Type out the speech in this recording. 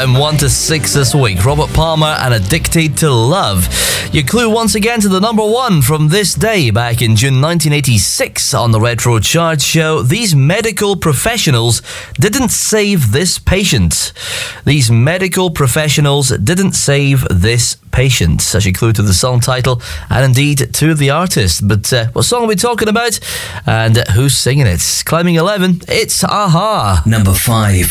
bottom 1 to 6 this week. Robert Palmer and Addicted to Love. Your clue once again to the number 1 from this day back in June 1986 on the Retro Chart Show. These medical professionals didn't save this patient. These medical professionals didn't save this patient. That's your clue to the song title and indeed to the artist. But what song are we talking about? And who's singing it? Climbing 11, it's Aha. Number 5.